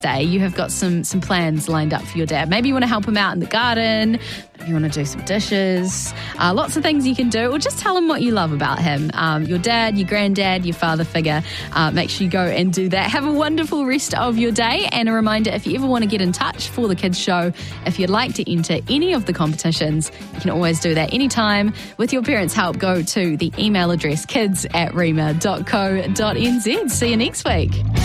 day, you have got some plans lined up for your dad. Maybe you want to help him out in the garden. Maybe you want to do some dishes. Lots of things you can do. Or just tell him what you love about him. Your dad, your granddad, your father figure. Make sure you go and do that. Have a wonderful rest of your day. And a reminder, if you ever want to get in touch for the Kids Show, if you'd like to enter any of the competitions, you can always do that anytime. With your parents' help, go to the email address kids@rema.co.nz. See you next week.